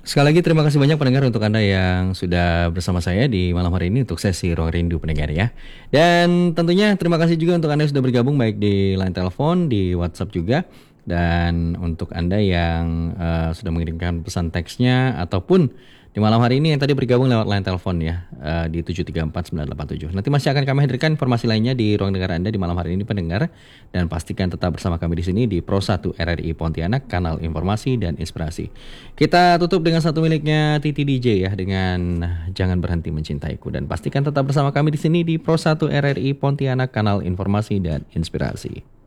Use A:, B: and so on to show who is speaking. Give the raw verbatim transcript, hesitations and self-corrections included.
A: Sekali lagi terima kasih banyak pendengar untuk Anda yang sudah bersama saya di malam hari ini untuk sesi Ruang Rindu pendengar ya. Dan tentunya terima kasih juga untuk Anda yang sudah bergabung baik di line telepon, di WhatsApp juga. Dan untuk Anda yang uh, sudah mengirimkan pesan teksnya ataupun di malam hari ini yang tadi bergabung lewat line telepon ya uh, di tujuh tiga empat sembilan delapan tujuh. Nanti masih akan kami hadirkan informasi lainnya di ruang dengar Anda di malam hari ini pendengar, dan pastikan tetap bersama kami di sini di Pro satu R R I Pontianak, kanal informasi dan inspirasi. Kita tutup dengan satu miliknya Titi D J ya dengan Jangan Berhenti Mencintaiku, dan pastikan tetap bersama kami di sini di Pro satu R R I Pontianak, kanal informasi dan inspirasi.